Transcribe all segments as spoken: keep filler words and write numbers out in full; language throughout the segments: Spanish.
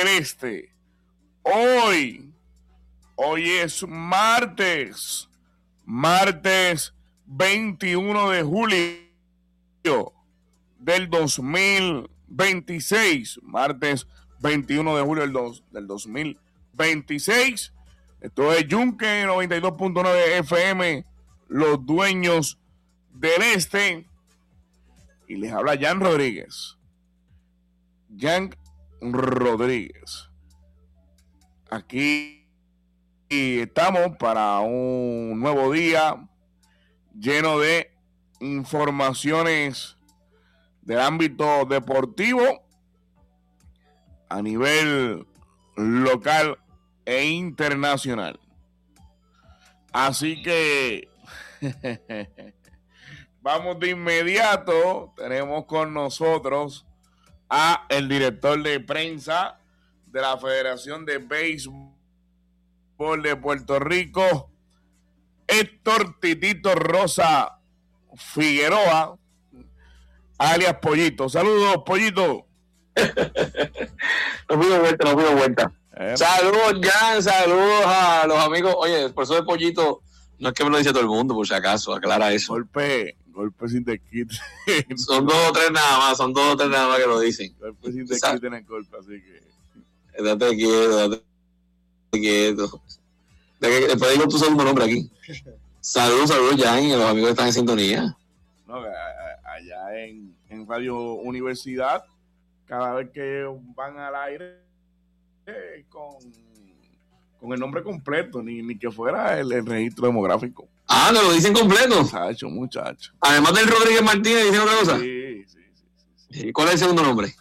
del Este. Hoy, hoy es martes, martes veintiuno de julio del dos mil veintiséis, martes veintiuno de julio del, dos, del dos mil veintiséis. Esto es Yunque noventa y dos punto nueve F M, los dueños del Este. Y les habla Jan Rodríguez. Jan Rodríguez. Aquí estamos para un nuevo día lleno de informaciones del ámbito deportivo a nivel local e internacional. Así que vamos de inmediato. Tenemos con nosotros a el director de prensa de la Federación de Béisbol de Puerto Rico, Héctor Titito Rosa Figueroa, alias Pollito. Saludos, Pollito. Nos pido vuelta, nos pido vuelta. Eh. Saludos, Jan, saludos a los amigos. Oye, por eso de Pollito, no es que me lo dice todo el mundo, por si acaso, aclara eso. Golpe, golpe sin desquite. Son dos o tres nada más, son dos o tres nada más que lo dicen. Golpe sin desquite en el golpe, así que... Date quieto, date quieto. Después digo tu segundo nombre aquí. Saludos, saludos, Jan, y a los amigos que están en sintonía. No, allá en, en Radio Universidad, cada vez que van al aire eh, con, con el nombre completo, ni, ni que fuera el, el registro demográfico. Ah, ¿no lo dicen completo? Muchacho, muchacho. Además del Rodríguez Martínez, ¿dicen otra cosa? Sí, sí, sí. sí, sí. ¿Y cuál es el segundo nombre?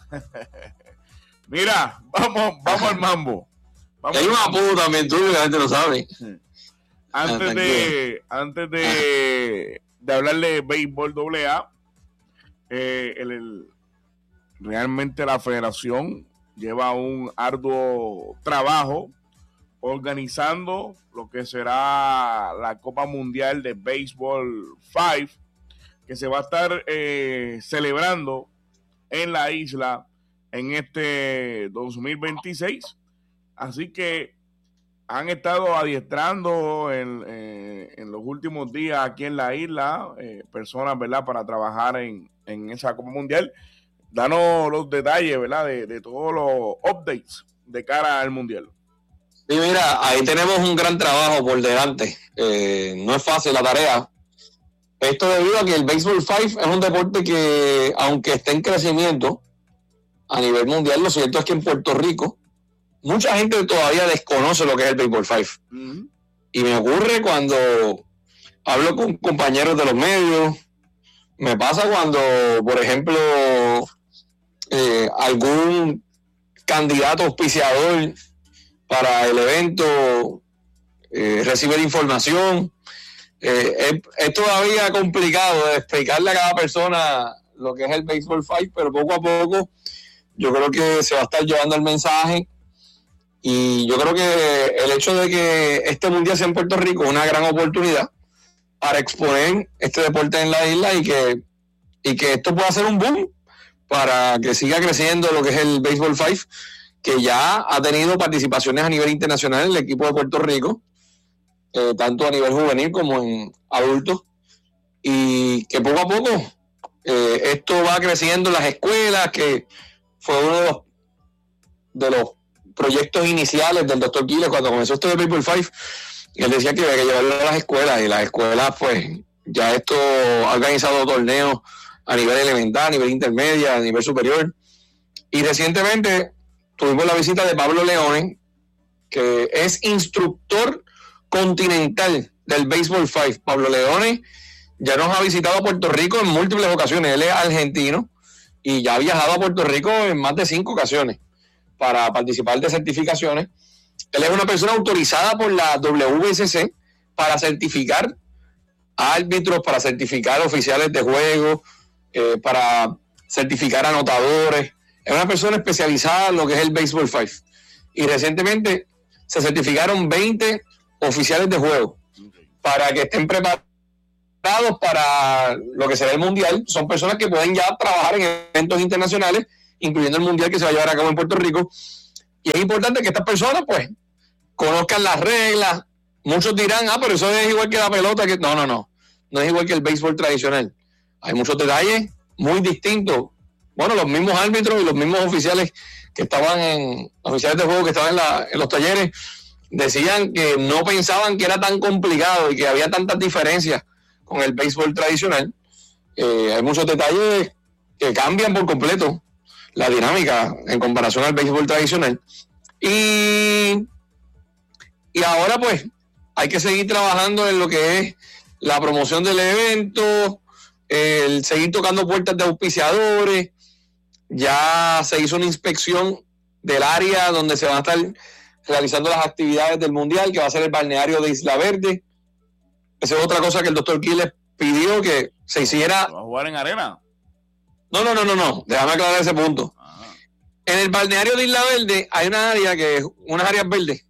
Mira, vamos, vamos al mambo. Vamos Hay un apodo también tuyo que la gente lo sabe. Antes ah, de, antes de, de hablarle de béisbol doble A, eh, el, el, realmente la federación lleva un arduo trabajo organizando lo que será la Copa Mundial de Béisbol cinco, que se va a estar eh, celebrando en la isla en este dos mil veintiséis. Así que han estado adiestrando en, eh, en los últimos días aquí en la isla eh, personas, ¿verdad?, para trabajar en, en esa Copa Mundial. Danos los detalles, ¿verdad?, de, de todos los updates de cara al Mundial. Sí, mira, ahí tenemos un gran trabajo por delante. Eh, no es fácil la tarea. Esto debido a que el Béisbol cinco es un deporte que, aunque esté en crecimiento a nivel mundial, lo cierto es que en Puerto Rico mucha gente todavía desconoce lo que es el Béisbol cinco. Uh-huh. Y me ocurre cuando hablo con compañeros de los medios, me pasa cuando, por ejemplo, eh, algún candidato auspiciador para el evento eh, recibe la información. Eh, es, es todavía complicado de explicarle a cada persona lo que es el Béisbol cinco, pero poco a poco yo creo que se va a estar llevando el mensaje. Y yo creo que el hecho de que este mundial sea en Puerto Rico es una gran oportunidad para exponer este deporte en la isla y que, y que esto pueda ser un boom para que siga creciendo lo que es el Béisbol cinco, que ya ha tenido participaciones a nivel internacional en el equipo de Puerto Rico, eh, tanto a nivel juvenil como en adultos, y que poco a poco eh, esto va creciendo en las escuelas, que fue uno de los, de los proyectos iniciales del doctor Quiles cuando comenzó esto de Béisbol cinco. Él decía que había que llevarlo a las escuelas, y las escuelas, pues, ya esto ha organizado torneos a nivel elemental, a nivel intermedia, a nivel superior. Y recientemente tuvimos la visita de Pablo Leone, que es instructor continental del Béisbol cinco. Pablo Leone ya nos ha visitado a Puerto Rico en múltiples ocasiones. Él es argentino y ya ha viajado a Puerto Rico en más de cinco ocasiones para participar de certificaciones. Él es una persona autorizada por la W S C para certificar árbitros, para certificar oficiales de juego, eh, para certificar anotadores. Es una persona especializada en lo que es el Béisbol cinco. Y recientemente se certificaron veinte oficiales de juego para que estén preparados para lo que será el Mundial. Son personas que pueden ya trabajar en eventos internacionales, incluyendo el Mundial que se va a llevar a cabo en Puerto Rico. Y es importante que estas personas, pues, conozcan las reglas. Muchos dirán, ah, pero eso es igual que la pelota. Que... No, no, no. No es igual que el béisbol tradicional. Hay muchos detalles muy distintos. Bueno, los mismos árbitros y los mismos oficiales que estaban en, oficiales de juego que estaban en, la, en los talleres, decían que no pensaban que era tan complicado y que había tantas diferencias con el béisbol tradicional. Eh, hay muchos detalles que cambian por completo la dinámica en comparación al béisbol tradicional. Y, y ahora pues hay que seguir trabajando en lo que es la promoción del evento, el seguir tocando puertas de auspiciadores. Ya se hizo una inspección del área donde se van a estar realizando las actividades del Mundial, que va a ser el balneario de Isla Verde. Esa es otra cosa que el doctor Quiles pidió que se hiciera. ¿Va a jugar en arena? No, no, no, no, no. Déjame aclarar ese punto. Ajá. En el balneario de Isla Verde hay una área que es unas áreas verdes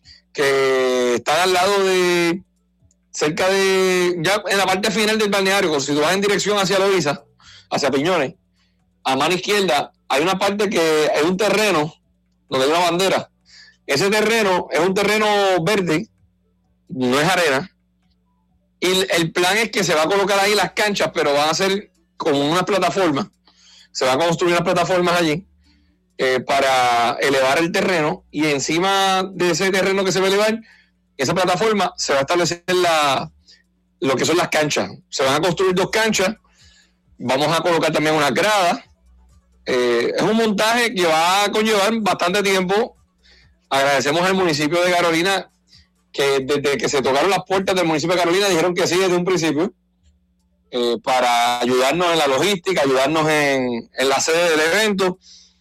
que están al lado de, cerca de, ya en la parte final del balneario, si tú vas en dirección hacia Loíza, hacia Piñones, a mano izquierda hay una parte que es un terreno donde hay una bandera. Ese terreno es un terreno verde, no es arena, y el plan es que se va a colocar ahí las canchas, pero van a ser como unas plataformas. Se van a construir unas plataformas allí eh, para elevar el terreno, y encima de ese terreno que se va a elevar, esa plataforma, se va a establecer la, lo que son las canchas. Se van a construir dos canchas, vamos a colocar también una grada. Eh, es un montaje que va a conllevar bastante tiempo. Agradecemos al municipio de Carolina, que desde que se tocaron las puertas del municipio de Carolina dijeron que sí desde un principio, eh, para ayudarnos en la logística, ayudarnos en, en la sede del evento.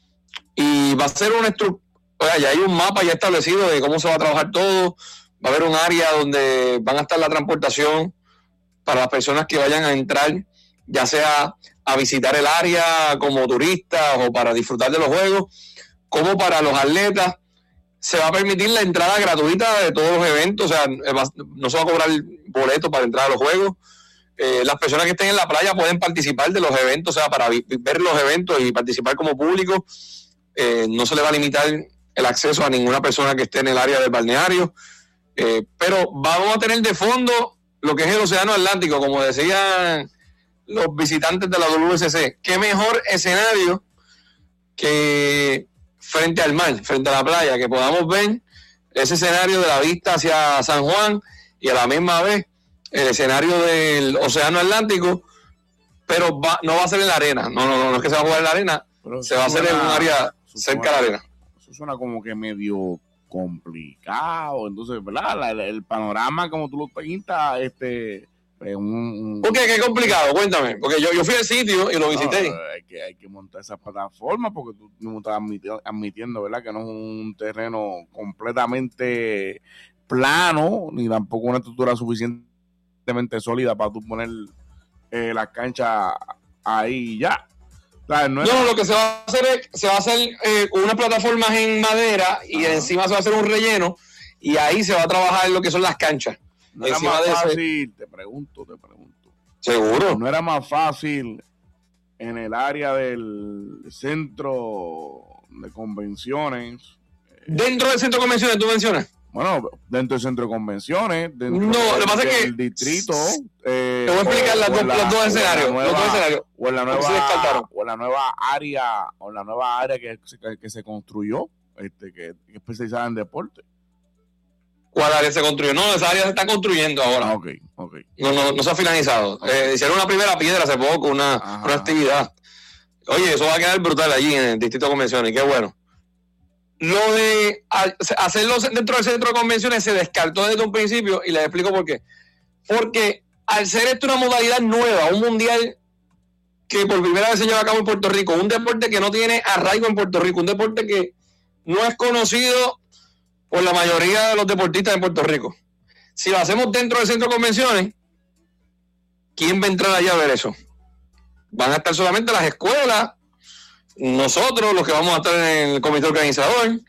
Y va a ser una estructura, ya hay un mapa ya establecido de cómo se va a trabajar todo. Va a haber un área donde van a estar la transportación para las personas que vayan a entrar, ya sea a visitar el área como turistas o para disfrutar de los juegos, como para los atletas. Se va a permitir la entrada gratuita de todos los eventos, o sea, no se va a cobrar boleto para entrar a los juegos. Eh, las personas que estén en la playa pueden participar de los eventos, o sea, para vi- ver los eventos y participar como público. Eh, no se le va a limitar el acceso a ninguna persona que esté en el área del balneario. Eh, pero vamos a tener de fondo lo que es el Océano Atlántico, como decían los visitantes de la W S C. Qué mejor escenario que frente al mar, frente a la playa, que podamos ver ese escenario de la vista hacia San Juan y a la misma vez el escenario del Océano Atlántico, pero va, no va a ser en la arena. No, no, no, no es que se va a jugar en la arena, pero se va a hacer en un área cerca de la arena. Eso suena como que medio complicado, entonces, ¿verdad? La, el, el panorama como tú lo pintas, este, un, un... ¿Por qué? ¿Qué complicado? Cuéntame, porque yo, yo fui al sitio y lo visité. No, hay, que, hay que montar esa plataforma porque tú mismo estás admitiendo, admitiendo, ¿verdad? Que no es un terreno completamente plano, ni tampoco una estructura suficientemente sólida para tú poner eh, la cancha ahí ya. No, no, no, lo que se va a hacer es, se va a hacer eh, unas plataformas en madera y Ajá. encima se va a hacer un relleno y ahí se va a trabajar lo que son las canchas. No era más fácil, te pregunto, te pregunto. ¿Seguro? No era más fácil en el área del centro de convenciones. ¿Dentro del centro de convenciones tú mencionas? Bueno, dentro del centro de convenciones, dentro no, del, lo que pasa es que el distrito. Eh, te voy a explicar las dos, la, los dos escenarios. Nueva, los dos escenarios. O en la nueva, o en la nueva área, o en la nueva área que, que, que se construyó, este, que, que es especializada en deporte. ¿Cuál área se construyó? No, esa área se está construyendo ahora. Ah, ok, ok. No, no, no se ha finalizado. Okay. Eh, hicieron una primera piedra hace poco, una, una actividad. Oye, eso va a quedar brutal allí en el distrito de convenciones, qué bueno. Lo de hacerlo dentro del centro de convenciones se descartó desde un principio y les explico por qué. Porque al ser esto una modalidad nueva, un mundial que por primera vez se lleva a cabo en Puerto Rico, un deporte que no tiene arraigo en Puerto Rico, un deporte que no es conocido por la mayoría de los deportistas en Puerto Rico. Si lo hacemos dentro del centro de convenciones, ¿quién va a entrar allá a ver eso? Van a estar solamente las escuelas, nosotros, los que vamos a estar en el comité organizador,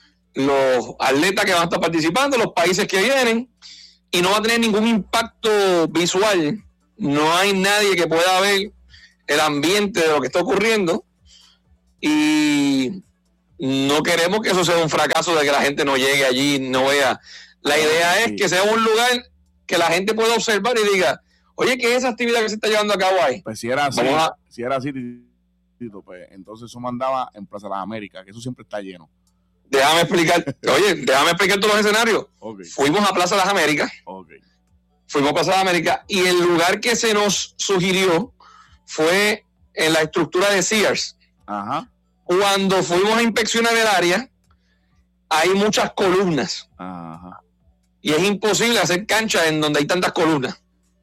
los atletas que van a estar participando, los países que vienen, y no va a tener ningún impacto visual. No hay nadie que pueda ver el ambiente de lo que está ocurriendo. Y no queremos que eso sea un fracaso de que la gente no llegue allí, no vea. La idea es que sea un lugar que la gente pueda observar y diga, oye, ¿qué es esa actividad que se está llevando a cabo ahí? Pues si era así, a... si era así, pues entonces eso mandaba en Plaza de las Américas, que eso siempre está lleno. Déjame explicar, oye, déjame explicar todos los escenarios. Okay. Fuimos a Plaza de las Américas. Okay. Fuimos a Plaza de las Américas y el lugar que se nos sugirió fue en la estructura de Sears. Ajá. Cuando fuimos a inspeccionar el área, hay muchas columnas. Ajá. Y es imposible hacer cancha en donde hay tantas columnas.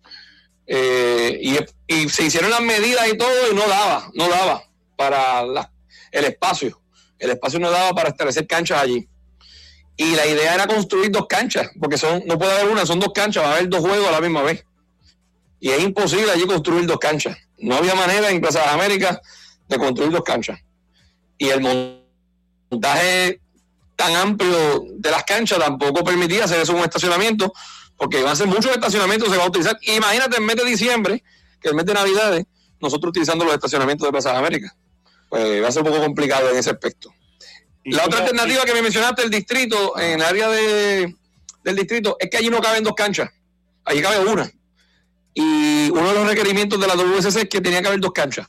Eh, y, y se hicieron las medidas y todo y no daba, no daba para la, el espacio. El espacio no daba para establecer canchas allí. Y la idea era construir dos canchas, porque son no puede haber una, son dos canchas, va a haber dos juegos a la misma vez. Y es imposible allí construir dos canchas. No había manera en Plaza de las Américas de construir dos canchas. Y el montaje tan amplio de las canchas tampoco permitía hacer eso en un estacionamiento, porque va a ser muchos estacionamientos se va a utilizar. Imagínate el mes de diciembre, que el mes de Navidades, nosotros utilizando los estacionamientos de Plaza de las Américas. Pues va a ser un poco complicado en ese aspecto. La otra alternativa que me mencionaste, el distrito, en el área de, del distrito, es que allí no caben dos canchas. Allí cabe una. Y uno de los requerimientos de la W S C es que tenía que haber dos canchas.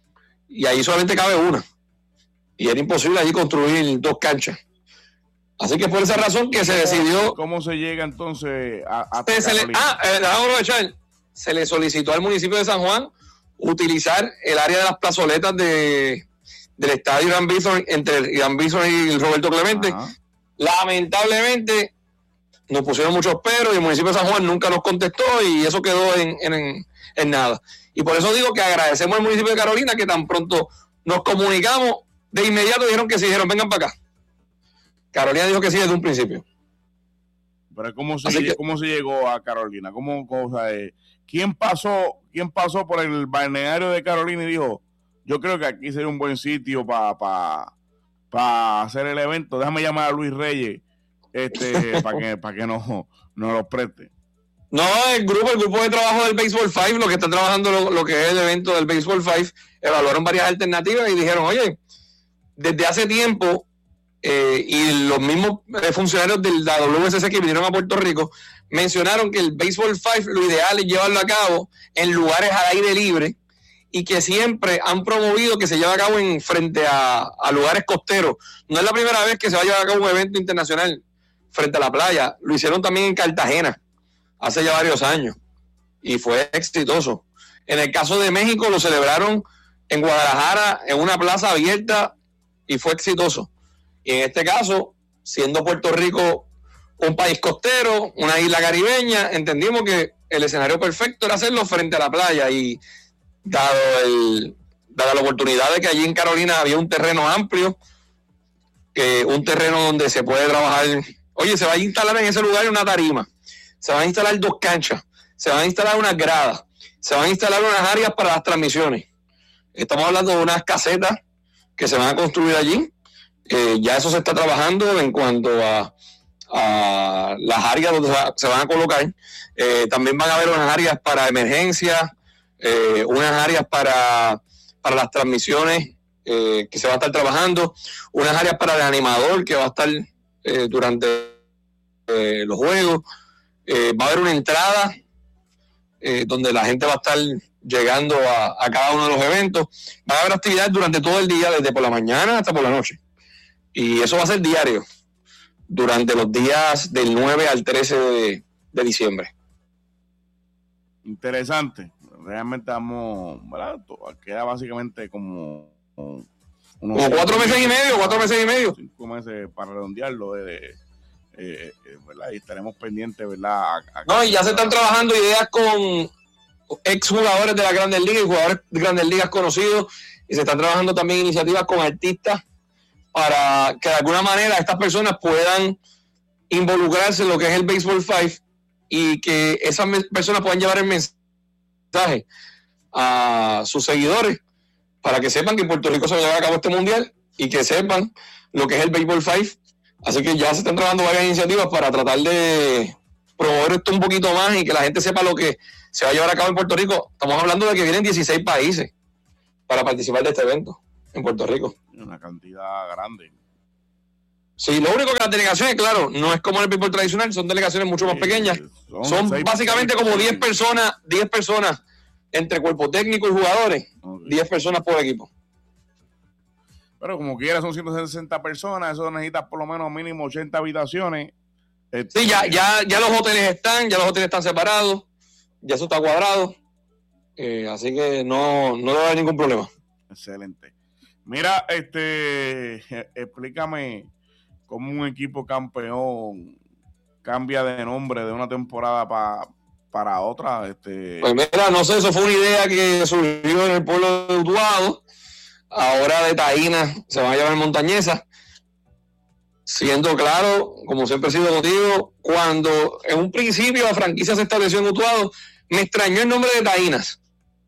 Y ahí solamente cabe una. Y era imposible allí construir dos canchas. Así que por esa razón que se decidió... ¿Cómo se llega entonces a... a se, se le, ah, eh, déjame aprovechar. Se le solicitó al municipio de San Juan utilizar el área de las plazoletas de, del estadio Irán Bison, entre Irán Bison y Roberto Clemente. Ajá. Lamentablemente nos pusieron muchos peros y el municipio de San Juan nunca nos contestó y eso quedó en, en, en nada. Y por eso digo que agradecemos al municipio de Carolina que tan pronto nos comunicamos, de inmediato dijeron que sí, dijeron vengan para acá. Carolina dijo que sí desde un principio. Pero ¿cómo se, que, ¿cómo se llegó a Carolina? ¿Cómo, cómo, eh, ¿quién, pasó, ¿Quién pasó por el balneario de Carolina y dijo, yo creo que aquí sería un buen sitio para pa, pa hacer el evento? Déjame llamar a Luis Reyes este, para que, pa que nos no lo preste. No, el grupo, el grupo de trabajo del Baseball Five, lo que están trabajando lo, lo que es el evento del Baseball Five, evaluaron varias alternativas y dijeron, oye, desde hace tiempo eh, y los mismos funcionarios de la W S C que vinieron a Puerto Rico mencionaron que el Baseball Five lo ideal es llevarlo a cabo en lugares al aire libre y que siempre han promovido que se lleve a cabo en frente a, a lugares costeros. No es la primera vez que se va a llevar a cabo un evento internacional frente a la playa. Lo hicieron también en Cartagena hace ya varios años y fue exitoso. En el caso de México lo celebraron en Guadalajara en una plaza abierta y fue exitoso. Y en este caso, siendo Puerto Rico un país costero, una isla caribeña, entendimos que el escenario perfecto era hacerlo frente a la playa y dado el, dada la oportunidad de que allí en Carolina había un terreno amplio, que un terreno donde se puede trabajar, oye, se va a instalar en ese lugar una tarima, se van a instalar dos canchas, se van a instalar unas gradas, se van a instalar unas áreas para las transmisiones. Estamos hablando de unas casetas que se van a construir allí. Eh, ya eso se está trabajando en cuanto a, a las áreas donde se van a colocar. Eh, también van a haber unas áreas para emergencias, eh, unas áreas para, para las transmisiones eh, que se va a estar trabajando, unas áreas para el animador que va a estar eh, durante eh, los juegos. Eh, va a haber una entrada eh, donde la gente va a estar llegando a, a cada uno de los eventos. Va a haber actividades durante todo el día, desde por la mañana hasta por la noche. Y eso va a ser diario, durante los días del nueve al trece de, de diciembre. Interesante. Realmente vamos, ¿verdad? Queda básicamente como... como unos como cuatro meses, meses y medio, cuatro meses y medio. Cinco meses para redondearlo, de, de, eh, ¿verdad? Y estaremos pendientes, ¿verdad? A, a no, y ya se están trabajando ideas con exjugadores de la Grandes Ligas y jugadores de Grandes Ligas conocidos, y se están trabajando también iniciativas con artistas para que de alguna manera estas personas puedan involucrarse en lo que es el Baseball Five y que esas personas puedan llevar el mensaje a sus seguidores para que sepan que en Puerto Rico se va a llevar a cabo este mundial y que sepan lo que es el Baseball Five. Así que ya se están trabajando varias iniciativas para tratar de promover esto un poquito más y que la gente sepa lo que se va a llevar a cabo en Puerto Rico. Estamos hablando de que vienen dieciséis países para participar de este evento en Puerto Rico. Una cantidad grande. Sí, lo único que las delegaciones, claro, no es como en el béisbol tradicional, son delegaciones mucho más pequeñas. Son, son básicamente como diez personas, diez personas entre cuerpo técnico y jugadores, okay. diez personas por equipo. Pero como quiera son ciento sesenta personas, eso necesita por lo menos mínimo ochenta habitaciones. Sí, ya, ya, ya los hoteles están, ya los hoteles están separados, ya eso está cuadrado, eh, así que no, no debe haber ningún problema. Excelente. Mira, este, explícame cómo un equipo campeón cambia de nombre de una temporada pa, para otra. Este... Pues mira, no sé, eso fue una idea que surgió en el pueblo de Utuado. Ahora de Taína se van a llamar Montañesa. Siendo claro, como siempre he sido contigo, cuando en un principio la franquicia se estableció en Utuado, me extrañó el nombre de Taínas.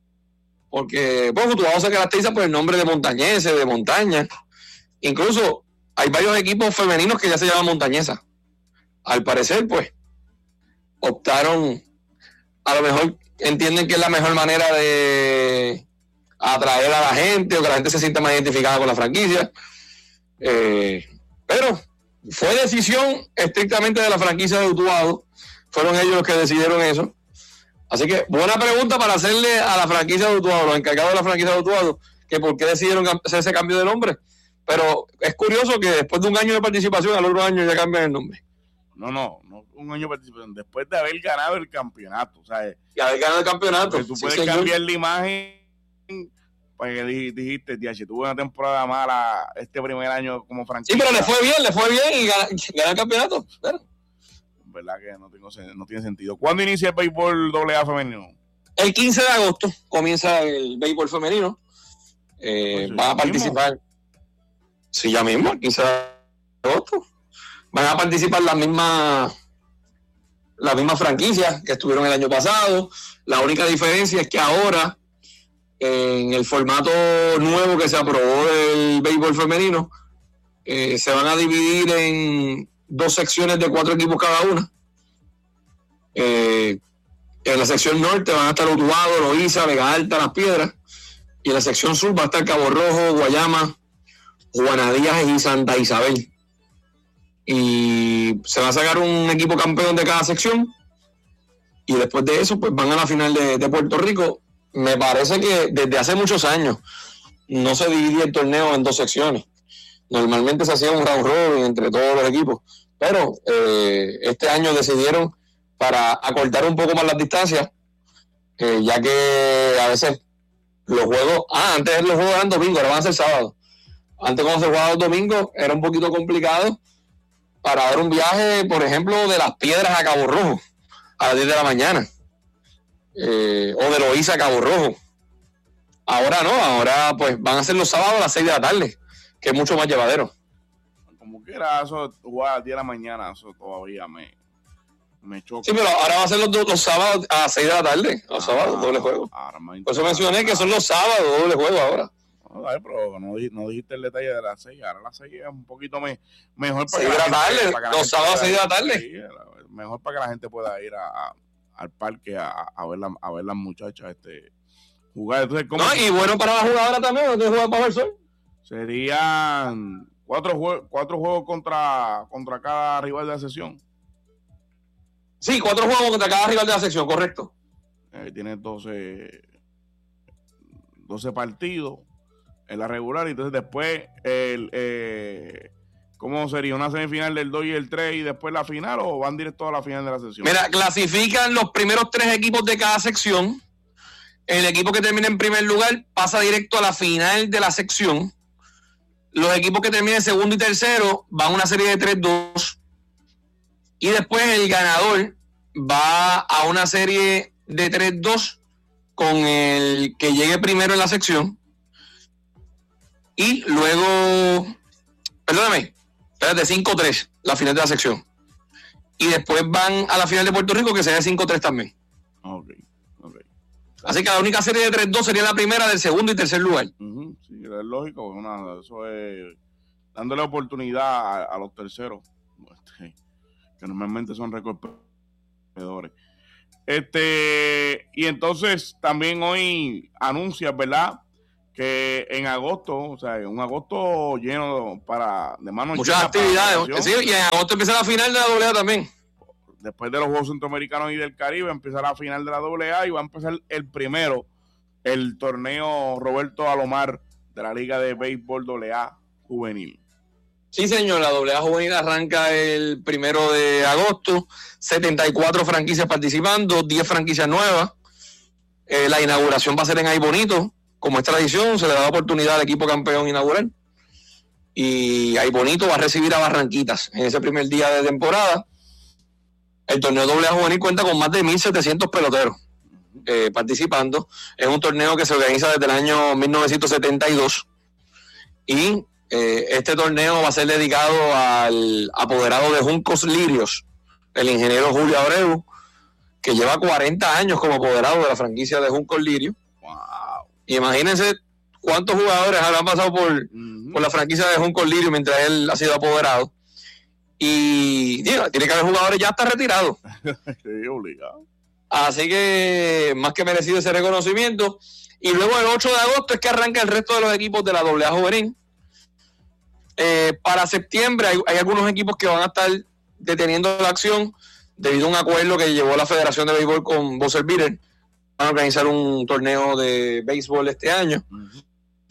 Porque pues, Utuado se caracteriza por el nombre de Montañese, de montaña. Incluso hay varios equipos femeninos que ya se llaman Montañesa. Al parecer, pues, optaron, a lo mejor entienden que es la mejor manera de atraer a la gente o que la gente se sienta más identificada con la franquicia. Eh, pero fue decisión estrictamente de la franquicia de Utuado. Fueron ellos los que decidieron eso. Así que buena pregunta para hacerle a la franquicia de Utuado, los encargados de la franquicia de Utuado, que por qué decidieron hacer ese cambio de nombre. Pero es curioso que después de un año de participación, al otro año ya cambian el nombre. No, no, no un año de participación, después de haber ganado el campeonato. O sea, y haber ganado el campeonato. Tú sí, puedes señor. cambiar la imagen, porque dijiste, Diache, tuve una temporada mala este primer año como franquicia. Sí, pero le fue bien, le fue bien y ganó, ganó el campeonato. Pero. Verdad que no, tengo, no tiene sentido. ¿Cuándo inicia el béisbol doble A femenino? El quince de agosto comienza el béisbol femenino. Eh, pues, van a participar. Mismo. Sí, ya mismo, el quince de agosto. Van a participar las mismas las mismas franquicias que estuvieron el año pasado. La única diferencia es que ahora, en el formato nuevo que se aprobó del béisbol femenino, eh, se van a dividir en dos secciones de cuatro equipos cada una. Eh, en la sección norte van a estar Utuado, Loíza, Vega Alta, Las Piedras, y en la sección sur va a estar Cabo Rojo, Guayama, Juana Díaz y Santa Isabel. Y se va a sacar un equipo campeón de cada sección, y después de eso pues van a la final de, de Puerto Rico. Me parece que desde hace muchos años no se dividía el torneo en dos secciones. Normalmente se hacía un round robin entre todos los equipos, pero eh, este año decidieron, para acortar un poco más las distancias, eh, ya que a veces los juegos, ah, antes los juegos eran domingo, ahora van a ser sábado. Antes cuando se jugaba los domingos era un poquito complicado para dar un viaje, por ejemplo, de Las Piedras a Cabo Rojo a las diez de la mañana, eh, o de Loíza a Cabo Rojo. Ahora no, ahora pues van a ser los sábados a las seis de la tarde, que es mucho más llevadero. Como quiera, eso jugar a las diez de la mañana, eso todavía me, me choca. Sí, pero ahora va a ser los, los sábados a las seis de la tarde, los ah, sábados, doble juego. Por eso mencioné que son los sábados, doble juego ahora. No, dale, pero no, no dijiste el detalle de las seis, ahora las seis es un poquito me, mejor para seis de la tarde, los sábados a seis de la tarde. Sí, mejor para que la gente pueda ir a, a, al parque a, a, ver la, a ver las muchachas este, jugar. Entonces, ¿cómo? No, y bueno para la jugadora también, ¿no tienes jugar para el sol? Serían cuatro, jue- cuatro juegos contra, contra cada rival de la sesión. Sí, cuatro juegos contra cada rival de la sección, correcto. Eh, tiene doce, doce partidos en la regular, y entonces después el, eh, ¿cómo sería? ¿Una semifinal del dos y el tres y después la final, o van directo a la final de la sesión? Mira, clasifican los primeros tres equipos de cada sección. El equipo que termina en primer lugar pasa directo a la final de la sección. Los equipos que terminen segundo y tercero van a una serie de tres dos. Y después el ganador va a una serie de tres dos con el que llegue primero en la sección. Y luego, perdóname, espérate, cinco tres, la final de la sección. Y después van a la final de Puerto Rico, que sería cinco tres también. Ok, ok. Así que la única serie de tres dos sería la primera del segundo y tercer lugar. Uh-huh, sí, es lógico, una, eso es dándole oportunidad a, a los terceros, este, que normalmente son récord perdedores. Este, y entonces también hoy anuncias, ¿verdad?, que en agosto, o sea, un agosto lleno para de manos muchas actividades, sí, y en agosto empieza la final de la doble A también. Después de los Juegos Centroamericanos y del Caribe empieza la final de la doble A y va a empezar el primero, el torneo Roberto Alomar de la Liga de Béisbol doble A Juvenil. Sí, señor, la doble A Juvenil arranca el primero de agosto, setenta y cuatro franquicias participando, diez franquicias nuevas. Eh, la inauguración va a ser en Ay Bonito, como es tradición, se le da la oportunidad al equipo campeón inaugural. Y Ay Bonito va a recibir a Barranquitas en ese primer día de temporada. El torneo doble A Juvenil cuenta con más de mil setecientos peloteros eh, participando. Es un torneo que se organiza desde el año mil novecientos setenta y dos. Y eh, este torneo va a ser dedicado al apoderado de Juncos Lirios, el ingeniero Julio Abreu, que lleva cuarenta años como apoderado de la franquicia de Juncos Lirios. Wow. Y imagínense cuántos jugadores habrán pasado por, uh-huh. por la franquicia de Juncos Lirios mientras él ha sido apoderado. Y digo, tiene que haber jugadores ya hasta retirados. Sí, obligado. Así que más que merecido ese reconocimiento. Y luego el ocho de agosto es que arranca el resto de los equipos de la doble A Juvenil. Eh, para septiembre hay, hay algunos equipos que van a estar deteniendo la acción debido a un acuerdo que llevó la Federación de Béisbol con Buzzer Beater. Van a organizar un torneo de béisbol este año. Uh-huh.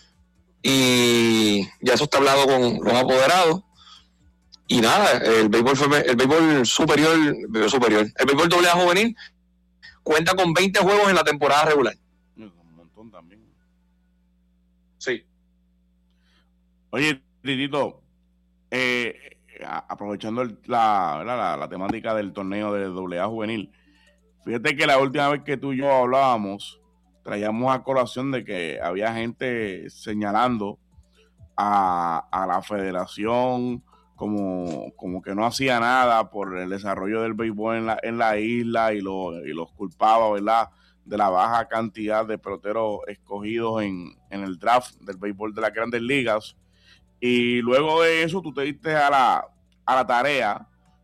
Y ya eso está hablado con los apoderados. Y nada, el béisbol, el béisbol superior, el superior, el béisbol doble A Juvenil cuenta con veinte juegos en la temporada regular. Un montón también. Sí. Oye, Titito, eh, aprovechando el, la, la, la temática del torneo de doble A Juvenil, fíjate que la última vez que tú y yo hablábamos, traíamos a colación de que había gente señalando a, a la federación como, como que no hacía nada por el desarrollo del béisbol en la, en la isla y, lo, y los culpaba, ¿verdad?, de la baja cantidad de peloteros escogidos en, en el draft del béisbol de las Grandes Ligas. Y luego de eso tú te diste a la, a la tarea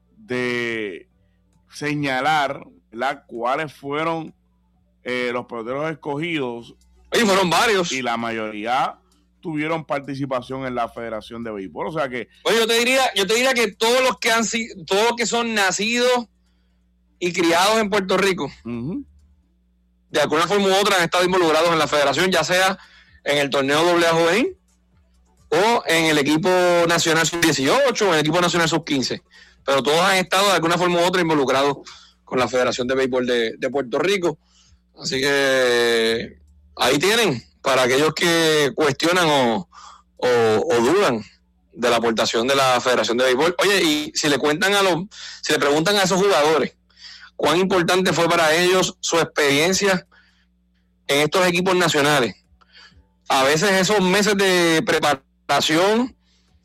de señalar, ¿verdad?, cuáles fueron eh, los peloteros escogidos. Oye, fueron varios. Y la mayoría tuvieron participación en la Federación de Béisbol. O sea que... Oye, yo te diría, yo te diría que todos los que han sido, todos los que son nacidos y criados en Puerto Rico, uh-huh. de alguna forma u otra han estado involucrados en la Federación, ya sea en el torneo doble A Juvenil o en el equipo nacional sub dieciocho o en el equipo nacional sub quince. Pero todos han estado de alguna forma u otra involucrados con la Federación de Béisbol de, de Puerto Rico. Así que ahí tienen, para aquellos que cuestionan o, o, o dudan de la aportación de la Federación de Béisbol. Oye, y si le cuentan a los, si le preguntan a esos jugadores cuán importante fue para ellos su experiencia en estos equipos nacionales, a veces esos meses de preparación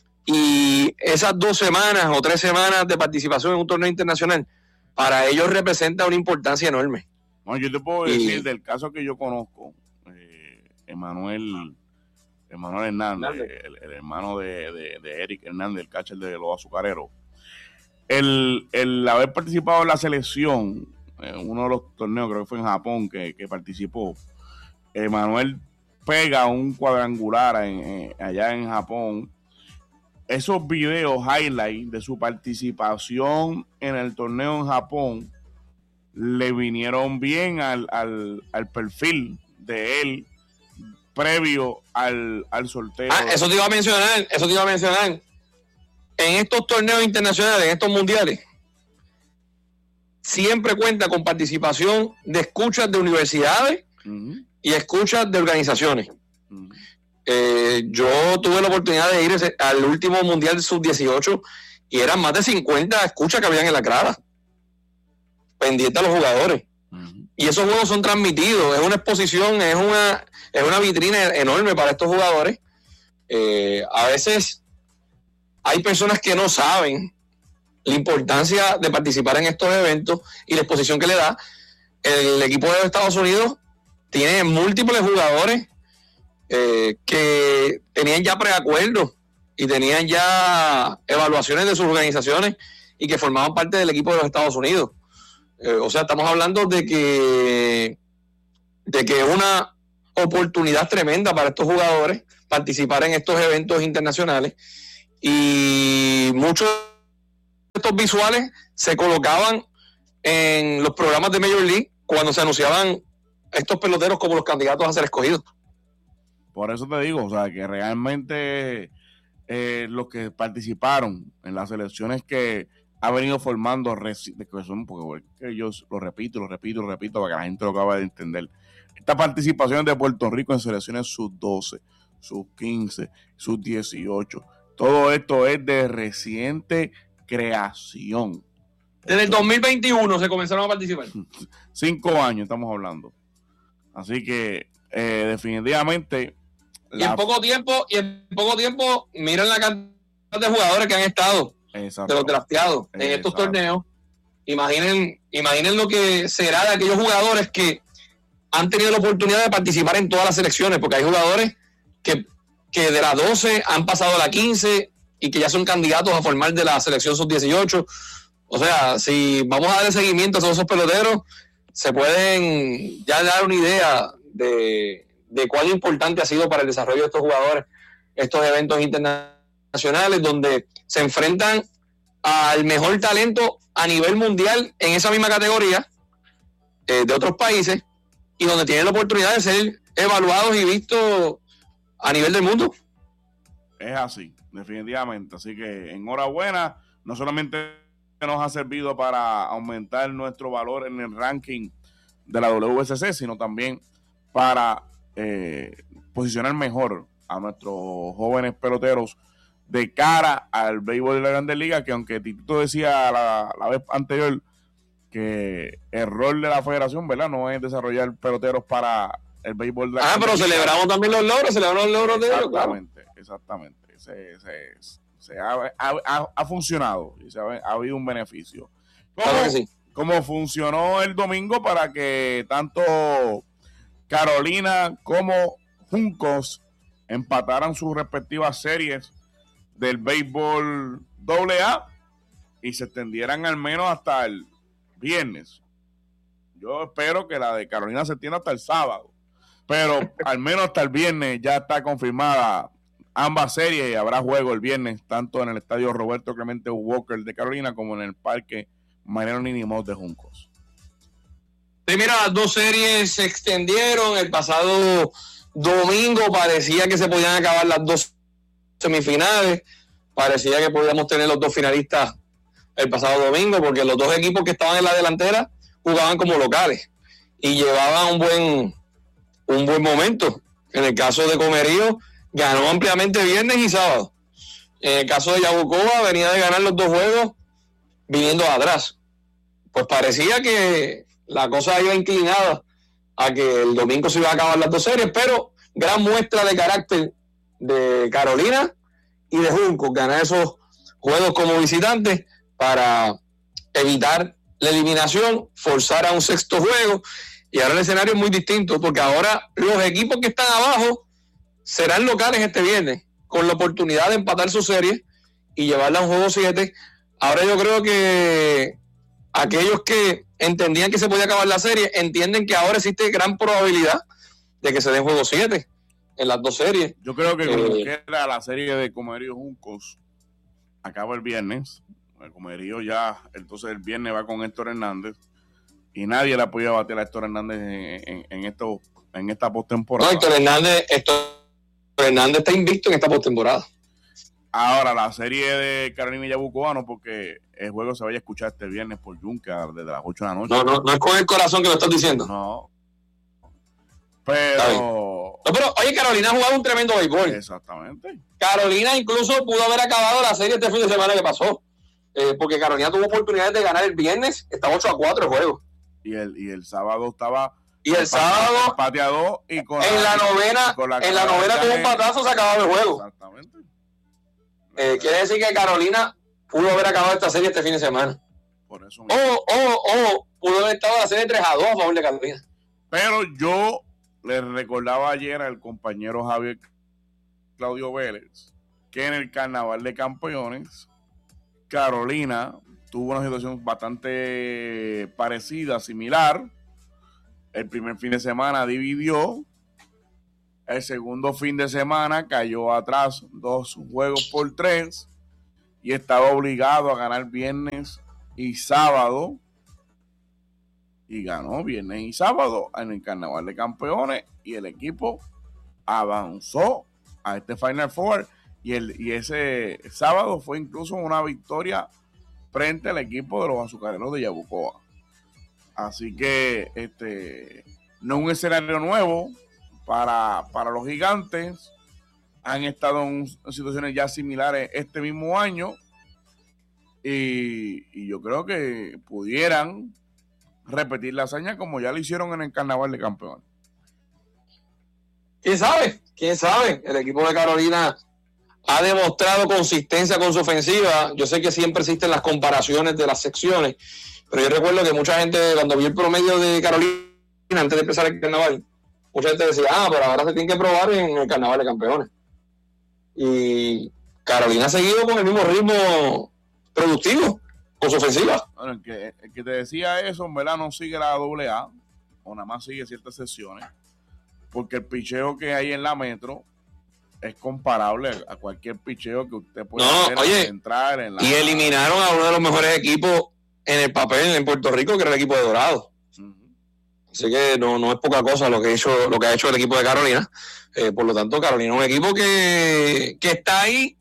y esas dos semanas o tres semanas de participación en un torneo internacional, para ellos representa una importancia enorme. No, yo te puedo decir y, del caso que yo conozco, eh, Emanuel Emanuel Hernández, el, el hermano de, de, de Eric Hernández, el catcher de los Azucareros. El, el haber participado en la selección, en uno de los torneos, creo que fue en Japón que, que participó, Emanuel pega un cuadrangular en, en, allá en Japón. Esos videos highlight de su participación en el torneo en Japón le vinieron bien al, al, al perfil de él previo al, al sorteo. Ah, eso te iba a mencionar, eso te iba a mencionar. En estos torneos internacionales, en estos mundiales, siempre cuenta con participación de escuchas de universidades uh-huh. y escuchas de organizaciones. Uh-huh. Eh, yo tuve la oportunidad de ir ese, al último mundial sub dieciocho y eran más de cincuenta escuchas que habían en la grada, pendientes a los jugadores. Uh-huh. Y esos juegos son transmitidos, es una exposición, es una, es una vitrina enorme para estos jugadores. Eh, a veces hay personas que no saben la importancia de participar en estos eventos y la exposición que le da. El equipo de Estados Unidos tiene múltiples jugadores eh, que tenían ya preacuerdos y tenían ya evaluaciones de sus organizaciones y que formaban parte del equipo de los Estados Unidos. Eh, o sea, estamos hablando de que, de que una oportunidad tremenda para estos jugadores participar en estos eventos internacionales, y muchos de estos visuales se colocaban en los programas de Major League cuando se anunciaban estos peloteros como los candidatos a ser escogidos. Por eso te digo, o sea, que realmente eh, los que participaron en las selecciones que ha venido formando, que son, porque yo lo repito, lo repito, lo repito, para que la gente lo acabe de entender. Esta participación de Puerto Rico en selecciones sub doce, sub quince, sub dieciocho, todo esto es de reciente creación. Desde el dos mil veintiuno se comenzaron a participar. Cinco años estamos hablando. Así que eh, definitivamente. Y la... en poco tiempo, y en poco tiempo, miren la cantidad de jugadores que han estado. Exacto. De los drafteados en Exacto. estos torneos. Imaginen, imaginen lo que será de aquellos jugadores que han tenido la oportunidad de participar en todas las selecciones, porque hay jugadores que, que de la doce han pasado a la quince y que ya son candidatos a formar de la selección sub dieciocho. O sea, si vamos a darle seguimiento a todos esos peloteros, se pueden ya dar una idea de, de cuán importante ha sido para el desarrollo de estos jugadores estos eventos internacionales donde se enfrentan al mejor talento a nivel mundial en esa misma categoría eh, de otros países, y donde tienen la oportunidad de ser evaluados y vistos a nivel del mundo. Es así, definitivamente. Así que enhorabuena, no solamente nos ha servido para aumentar nuestro valor en el ranking de la W S C, sino también para eh, posicionar mejor a nuestros jóvenes peloteros de cara al béisbol de la Grandes Ligas, que aunque Titito decía la, la vez anterior que el rol de la federación, ¿verdad?, no es desarrollar peloteros para el béisbol de la Ah, pero celebramos también los logros, celebramos los logros de ellos, claro. Exactamente, exactamente. Se, se, se ha, ha, ha funcionado y se ha, ha habido un beneficio. ¿Cómo, claro que sí. ¿Cómo funcionó el domingo para que tanto Carolina como Juncos empataran sus respectivas series del béisbol doble A y se extendieran al menos hasta el viernes? Yo espero que la de Carolina se extienda hasta el sábado, pero al menos hasta el viernes ya está confirmada ambas series y habrá juego el viernes tanto en el estadio Roberto Clemente Walker de Carolina como en el parque Mariano Ninimot de Juncos. Primero, las dos series se extendieron. El pasado domingo parecía que se podían acabar las dos semifinales, parecía que podíamos tener los dos finalistas el pasado domingo, porque los dos equipos que estaban en la delantera jugaban como locales y llevaban un buen un buen momento. En el caso de Comerío, ganó ampliamente viernes y sábado. En el caso de Yabucoa, venía de ganar los dos juegos viniendo atrás. Pues parecía que la cosa iba inclinada a que el domingo se iba a acabar las dos series, pero gran muestra de carácter de Carolina y de Juncos, ganar esos juegos como visitantes para evitar la eliminación, forzar a un sexto juego, y ahora el escenario es muy distinto, porque ahora los equipos que están abajo serán locales este viernes, con la oportunidad de empatar su serie y llevarla a un juego siete. Ahora yo creo que aquellos que entendían que se podía acabar la serie, entienden que ahora existe gran probabilidad de que se den juego siete en las dos series. Yo creo que como eh, queda la serie de Comerío Juncos acaba el viernes. El Comerío ya, entonces el viernes va con Héctor Hernández y nadie le ha podido bater a Héctor Hernández en, en, en, esto, en esta postemporada. No, Héctor Hernández, Héctor Hernández está invicto en esta postemporada. Ahora, la serie de Carolina y Yabucoa, no, porque el juego se vaya a escuchar este viernes por Junca desde las ocho de la noche. No, no, no es con el corazón que lo estás diciendo. No. Pero... No, pero, oye, Carolina ha jugado un tremendo béisbol. Exactamente. Carolina incluso pudo haber acabado la serie este fin de semana que pasó. Eh, porque Carolina tuvo oportunidades de ganar el viernes, estaba ocho a cuatro el juego. Y el, y el sábado estaba... Y el sábado... Pateador y con en la, la novena, con la en la novena tuvo un patazo, se acababa el juego. Exactamente. Eh, quiere decir que Carolina pudo haber acabado esta serie este fin de semana. Por eso. O, o, o pudo haber estado la serie tres a dos a favor de Carolina. Pero yo le recordaba ayer al compañero Javier Claudio Vélez que en el Carnaval de Campeones Carolina tuvo una situación bastante parecida, similar. El primer fin de semana dividió El segundo fin de semana cayó atrás dos juegos por tres y estaba obligado a ganar viernes y sábado. Y ganó viernes y sábado en el Carnaval de Campeones y el equipo avanzó a este Final Four y, el, y ese sábado fue incluso una victoria frente al equipo de los Azucareros de Yabucoa. Así que este no es un escenario nuevo para, para los Gigantes. Han estado en, en situaciones ya similares este mismo año y, y yo creo que pudieran repetir la hazaña como ya lo hicieron en el Carnaval de Campeones. ¿Quién sabe? ¿Quién sabe? El equipo de Carolina ha demostrado consistencia con su ofensiva. Yo sé que siempre existen las comparaciones de las secciones, pero yo recuerdo que mucha gente, cuando vio el promedio de Carolina antes de empezar el Carnaval, mucha gente decía, ah, pero ahora se tiene que probar en el Carnaval de Campeones. Y Carolina ha seguido con el mismo ritmo productivo, con su ofensiva. Bueno, el que, el que te decía eso, en verdad no sigue la doble A, o nada más sigue ciertas sesiones, porque el picheo que hay en la Metro es comparable a cualquier picheo que usted pueda no, hacer oye, entrar en la... Y eliminaron a uno de los mejores equipos en el papel en Puerto Rico, que era el equipo de Dorado. Uh-huh. Así que no, no es poca cosa lo que, ha hecho, lo que ha hecho el equipo de Carolina. Eh, por lo tanto, Carolina es un equipo que, que está ahí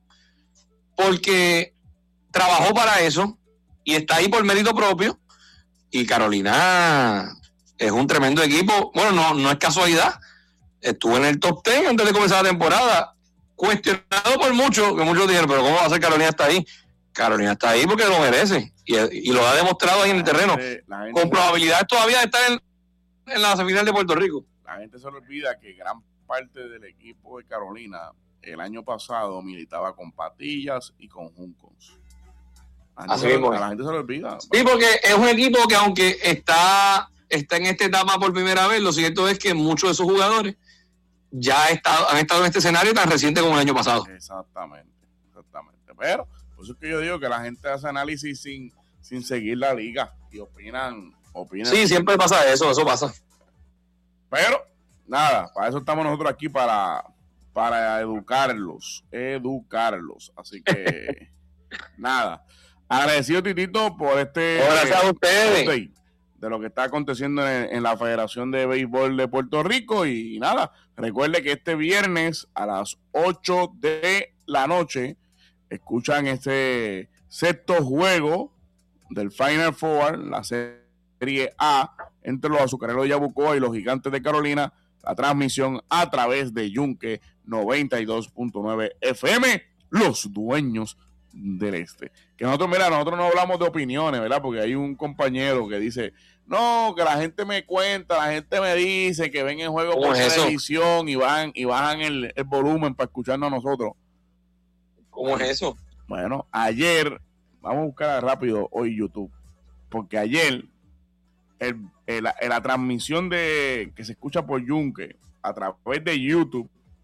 porque trabajó para eso y está ahí por mérito propio. Y Carolina es un tremendo equipo. Bueno, no, no es casualidad. Estuvo en el top diez antes de comenzar la temporada, cuestionado por muchos, que muchos dijeron, pero ¿cómo va a ser Carolina está ahí? Carolina está ahí porque lo merece y, y lo ha demostrado ahí en el terreno, gente, con probabilidades todavía de estar en, en la semifinal de Puerto Rico. La gente se le olvida que gran parte del equipo de Carolina el año pasado militaba con Patillas y con Juncos. Así mismo. A la gente se le olvida. Sí, porque es un equipo que aunque está, está en esta etapa por primera vez, lo cierto es que muchos de esos jugadores ya han estado, han estado en este escenario tan reciente como el año pasado. Exactamente, exactamente. Pero por eso es que yo digo que la gente hace análisis sin, sin seguir la liga y opinan, opinan. Sí, siempre pasa eso, eso pasa. Pero, nada, para eso estamos nosotros aquí, para, para educarlos, educarlos. Así que, nada. Agradecido, Titito, por este... Gracias a ustedes. Update de lo que está aconteciendo en, en la Federación de Béisbol de Puerto Rico. Y, y nada, recuerde que este viernes a las ocho de la noche escuchan este sexto juego del Final Four, la Serie A, entre los Azucareros de Yabucoa y los Gigantes de Carolina. La transmisión a través de Yunque noventa y dos punto nueve F M, los dueños del este. Que nosotros, mira, nosotros no hablamos de opiniones, ¿verdad? Porque hay un compañero que dice, no, que la gente me cuenta, la gente me dice que ven el juego por televisión y van y bajan el, el volumen para escucharnos a nosotros. ¿Cómo es eso? Bueno, ayer, vamos a buscar rápido hoy YouTube, porque ayer el, el, el, la transmisión de que se escucha por Yunque a través de YouTube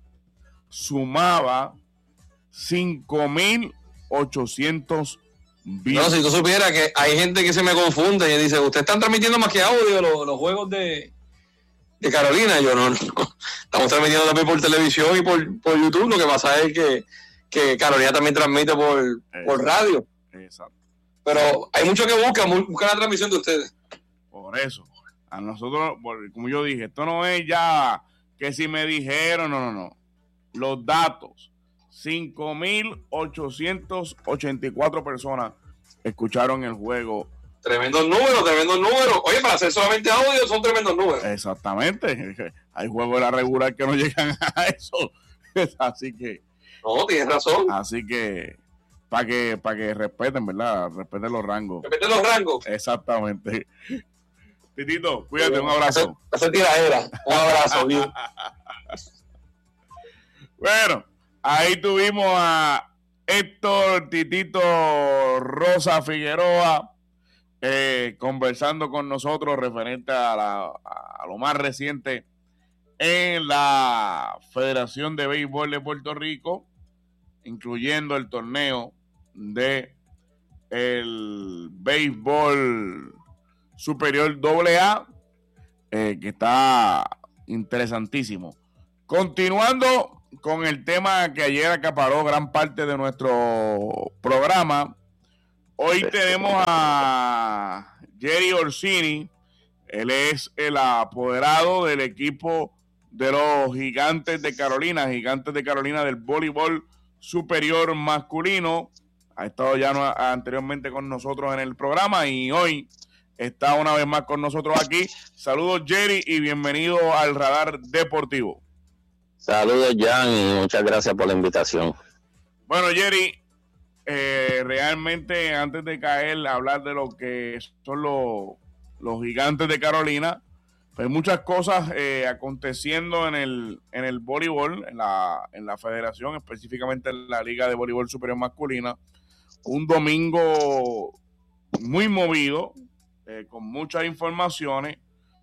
sumaba cinco mil ochocientos videos. No, si tú supieras que hay gente que se me confunde y dice, ¿ustedes están transmitiendo más que audio los, los juegos de, de Carolina? Yo no, no, estamos transmitiendo también por televisión y por, por YouTube. Lo que pasa es que, que Carolina también transmite por, por radio. Exacto. Pero hay muchos que buscan, buscan la transmisión de ustedes. Por eso, a nosotros, como yo dije, esto no es ya que si me dijeron, no, no, no. Los datos. cinco mil ochocientos ochenta y cuatro personas escucharon el juego. Tremendos números, tremendos números. Oye, para hacer solamente audio son tremendos números. Exactamente. Hay juegos de la regular que no llegan a eso. Así que... No, tienes razón. Así que... Para que, para que respeten, ¿verdad? Respeten los rangos. Respeten los rangos. Exactamente. Titito, cuídate, un abrazo. Esa tiradera. Un abrazo, bien. Bueno, ahí tuvimos a Héctor Titito Rosa Figueroa eh, conversando con nosotros referente a, la, a lo más reciente en la Federación de Béisbol de Puerto Rico, incluyendo el torneo de el béisbol superior doble A, eh, que está interesantísimo. Continuando con el tema que ayer acaparó gran parte de nuestro programa, hoy tenemos a Jerry Orsini. Él es el apoderado del equipo de los Gigantes de Carolina, Gigantes de Carolina del voleibol superior masculino. Ha estado ya no, anteriormente con nosotros en el programa y hoy está una vez más con nosotros aquí. Saludos, Jerry, y bienvenido al Radar Deportivo. Saludos, Jan, y muchas gracias por la invitación. Bueno, Jerry, eh, realmente antes de caer a hablar de lo que son los, los Gigantes de Carolina, pues muchas cosas eh, aconteciendo en el, en el voleibol, en la, en la federación, específicamente en la Liga de Voleibol Superior Masculina. Un domingo muy movido, eh, con muchas informaciones,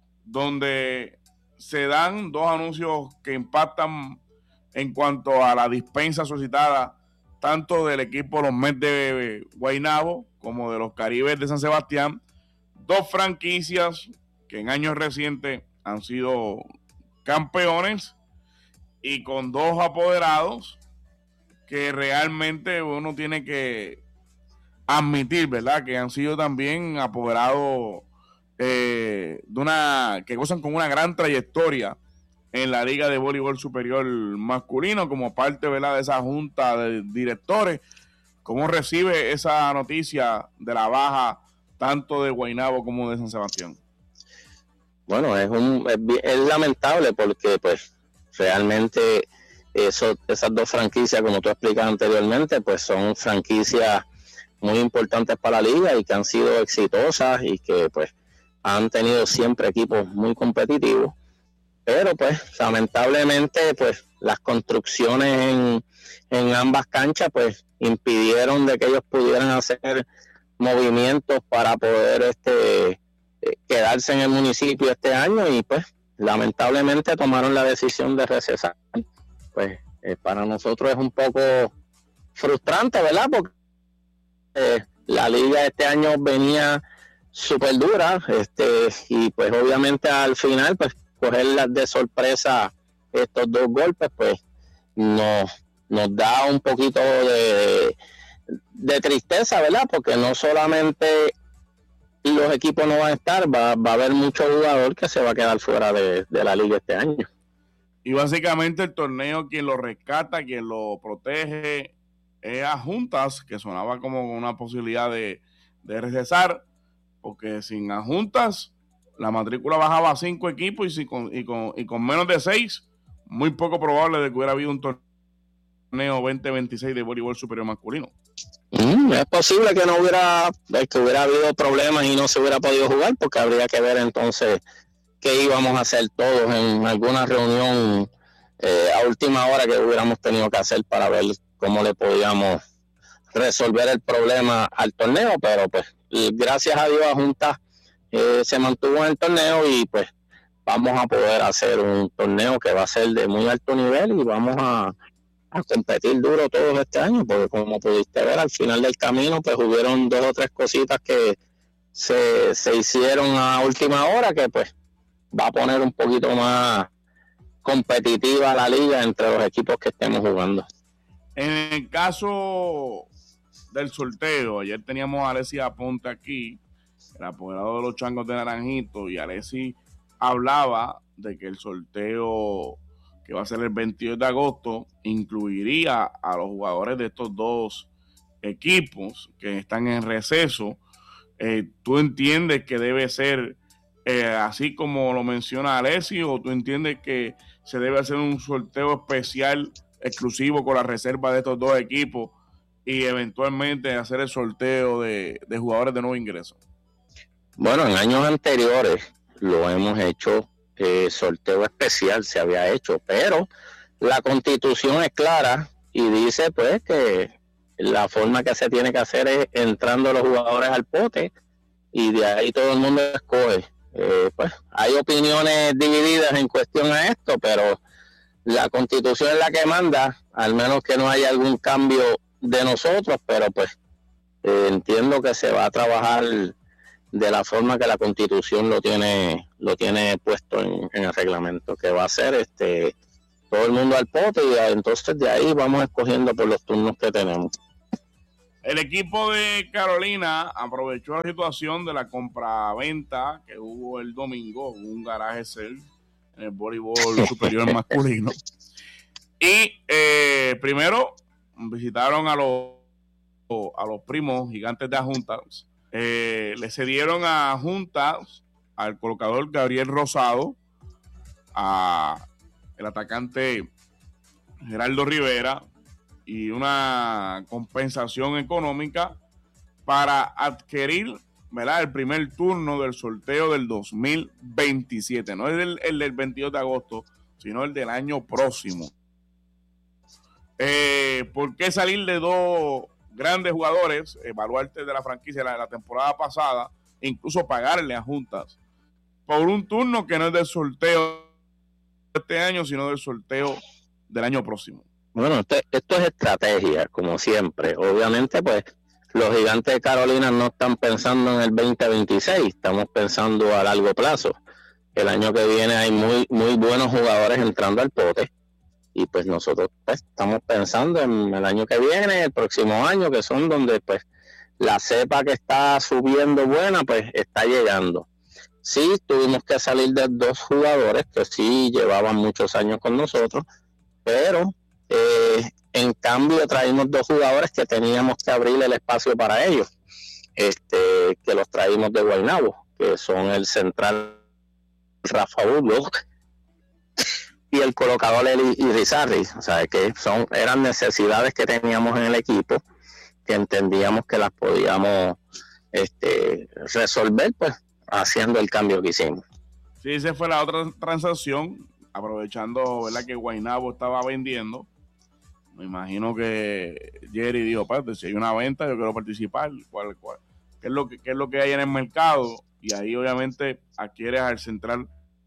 donde se dan dos anuncios que impactan en cuanto a la dispensa solicitada tanto del equipo de los Mets de Guaynabo como de los Caribes de San Sebastián, dos franquicias que en años recientes han sido campeones y con dos apoderados que realmente uno tiene que admitir, ¿verdad?, que han sido también apoderados eh, de una que gozan con una gran trayectoria en la Liga de Voleibol Superior Masculino como parte, ¿verdad?, de esa junta de directores. ¿Cómo recibe esa noticia de la baja tanto de Guaynabo como de San Sebastián? Bueno, es un es, es lamentable porque pues realmente eso, esas dos franquicias, como tú explicas anteriormente, pues son franquicias muy importantes para la liga y que han sido exitosas y que pues han tenido siempre equipos muy competitivos, pero pues lamentablemente pues las construcciones en, en ambas canchas pues impidieron de que ellos pudieran hacer movimientos para poder este quedarse en el municipio este año y pues lamentablemente tomaron la decisión de recesar. Pues eh, para nosotros es un poco frustrante, ¿verdad? Porque eh, la liga este año venía súper dura, este, y pues obviamente al final pues cogerlas de sorpresa estos dos golpes pues nos, nos da un poquito de, de tristeza, ¿verdad? Porque no solamente los equipos no van a estar, va, va a haber mucho jugador que se va a quedar fuera de, de la liga este año. Y básicamente el torneo, quien lo rescata, quien lo protege, es a Juntas, que sonaba como una posibilidad de, de recesar, porque sin Juntas la matrícula bajaba a cinco equipos y, si con, y, con, y con menos de seis, muy poco probable de que hubiera habido un torneo veinte veintiséis de voleibol superior masculino. Mm, es posible que no hubiera, que hubiera habido problemas y no se hubiera podido jugar, porque habría que ver entonces qué íbamos a hacer todos en alguna reunión eh, a última hora que hubiéramos tenido que hacer para ver cómo le podíamos resolver el problema al torneo, pero pues gracias a Dios a Junta eh, se mantuvo en el torneo y pues vamos a poder hacer un torneo que va a ser de muy alto nivel y vamos a, a competir duro todos este año, porque como pudiste ver al final del camino pues hubieron dos o tres cositas que se, se hicieron a última hora que pues va a poner un poquito más competitiva la liga entre los equipos que estemos jugando. En el caso del sorteo, ayer teníamos a Alessi Aponte aquí, el apoderado de los Changos de Naranjito, y Alessi hablaba de que el sorteo que va a ser el veintidós de agosto incluiría a los jugadores de estos dos equipos que están en receso. Eh, ¿Tú entiendes que debe ser eh, así como lo menciona Alessi, o tú entiendes que se debe hacer un sorteo especial exclusivo con la reserva de estos dos equipos y eventualmente hacer el sorteo de, de jugadores de nuevo ingreso? Bueno, en años anteriores lo hemos hecho, eh, sorteo especial se había hecho, pero la Constitución es clara y dice pues que la forma que se tiene que hacer es entrando los jugadores al pote y de ahí todo el mundo escoge. Eh, pues hay opiniones divididas en cuestión a esto, pero la Constitución es la que manda, al menos que no haya algún cambio de nosotros, pero pues eh, entiendo que se va a trabajar de la forma que la Constitución lo tiene lo tiene puesto en, en el reglamento, que va a ser este todo el mundo al pote y entonces de ahí vamos escogiendo por los turnos que tenemos. El equipo de Carolina aprovechó la situación de la compra-venta que hubo el domingo, un garaje cel en el voleibol superior masculino. Y eh, primero visitaron a los, a los primos gigantes de Adjuntas. Eh, le cedieron a Adjuntas al colocador Gabriel Rosado, a el atacante Geraldo Rivera y una compensación económica para adquirir, ¿verdad?, el primer turno del sorteo del dos mil veintisiete. No es el, el del veintidós de agosto, sino el del año próximo. Eh, ¿Por qué salir de dos grandes jugadores, evaluarte de la franquicia de la, la temporada pasada, e incluso pagarle a Juntas por un turno que no es del sorteo de este año, sino del sorteo del año próximo? Bueno, esto, esto es estrategia, como siempre. Obviamente, pues, los gigantes de Carolina no están pensando en el veinte veintiséis, estamos pensando a largo plazo. El año que viene hay muy, muy buenos jugadores entrando al pote, y pues nosotros pues, estamos pensando en el año que viene, el próximo año, que son donde pues la cepa que está subiendo buena, pues está llegando. Sí, tuvimos que salir de dos jugadores que sí llevaban muchos años con nosotros, pero Eh, en cambio traímos dos jugadores que teníamos que abrir el espacio para ellos, este, que los traímos de Guaynabo, que son el central Rafa Burgos y el colocador Eli Irizarry. O sea, que son, eran necesidades que teníamos en el equipo, que entendíamos que las podíamos este, resolver, pues, haciendo el cambio que hicimos. Sí, esa fue la otra transacción, aprovechando, ¿verdad?, que Guaynabo estaba vendiendo. Me imagino que Jerry dijo, padre, si hay una venta, yo quiero participar. ¿Cuál, cuál? ¿Qué, es lo que, ¿Qué es lo que hay en el mercado? Y ahí obviamente adquieres al central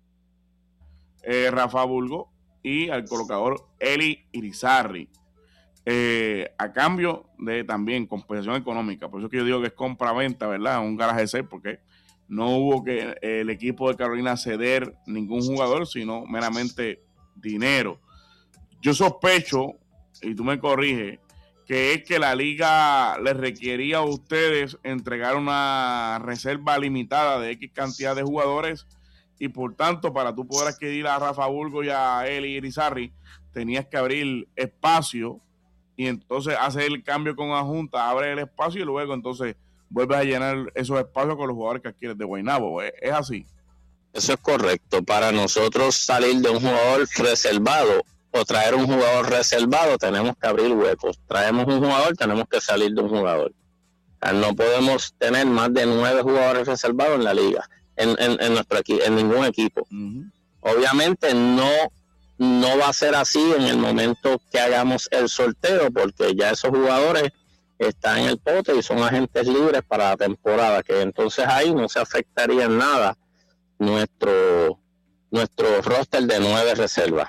eh, Rafa Burgo y al colocador Eli Irizarry. Eh, a cambio de también compensación económica. Por eso que yo digo que es compra-venta, ¿verdad? Un garaje C, porque no hubo que el equipo de Carolina ceder ningún jugador, sino meramente dinero. Yo sospecho, y tú me corriges, que es que la liga les requería a ustedes entregar una reserva limitada de X cantidad de jugadores, y por tanto, para tú poder adquirir a Rafa Burgo y a Eli Irizarry, tenías que abrir espacio, y entonces hacer el cambio con la Junta, abre el espacio, y luego entonces vuelves a llenar esos espacios con los jugadores que adquieres de Guaynabo. ¿Es, es así? Eso es correcto. Para nosotros salir de un jugador reservado o traer un jugador reservado, tenemos que abrir huecos. Traemos un jugador, tenemos que salir de un jugador. O sea, no podemos tener más de nueve jugadores reservados en la liga, en, en, en nuestro equipo, en ningún equipo. Uh-huh. Obviamente no, no va a ser así en el momento que hagamos el sorteo, porque ya esos jugadores están en el pote y son agentes libres para la temporada, que entonces ahí no se afectaría en nada nuestro, nuestro roster de nueve reservas.